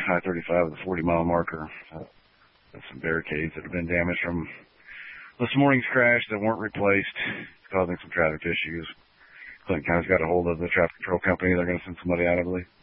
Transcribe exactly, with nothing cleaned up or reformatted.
I thirty-five at the forty mile marker. Uh, there's some barricades that have been damaged from this morning's crash that weren't replaced, causing some traffic issues. Clinton County's got a hold of the traffic control company. They're going to send somebody out, I believe.